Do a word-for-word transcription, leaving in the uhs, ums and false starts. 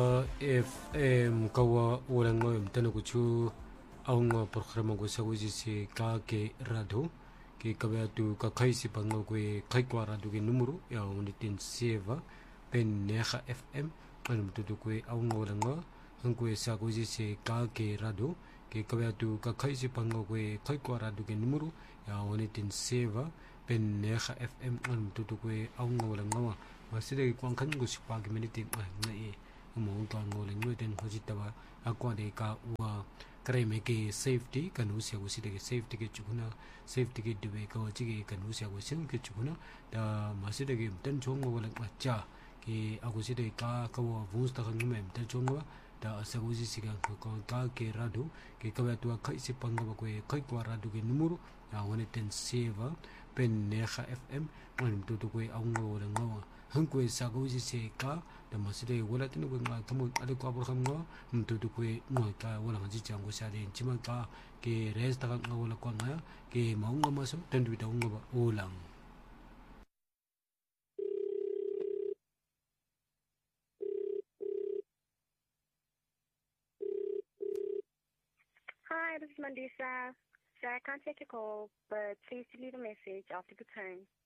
F M kawa walang mo tanaguchu ang programa ko sa kuji si ka ke rado ke kabya tu ka kai si pango ko kai kwa rado ke numero ya unitin seva pen neha F M anum tu tu ko ang walang mo ang ko sa kuji si ka ke rado ke kabya tu ka kai si pango ko kai kwa rado ke numero ya unitin seva pen neha F M anum tu tu ko ang walang mo masire kwang kan ko si pag minute na e mo ka ngol ngwe den hojitawa akwa de ka wa kare me ke safety kanu sia go si de safety ke chukuna safety ke dibe ka chi ke kanu sia go sin ke chukuna da masi de ke den chong go la cha ke ago si de ka ka wa vus ta ngme den chong wa da sa go si siga ko ka ke radu ke ka wa tu ka isi panga ba ko kai kwa radu ke numero ya woni ten seva pen neha F M on tu tu ko ang go la ngawa hang ko sa go si se ka da masire wala tinu ko nga kamu ade ko abor xam nga mtu du ko mo ka wala nga ji jango sa de chima ka ke res ta nga wala ko nga ke maung nga maso ten du ta nga ba ulang. Hi, this is Mandisa. Sir, I can't take your call, but please leave a message after the tone.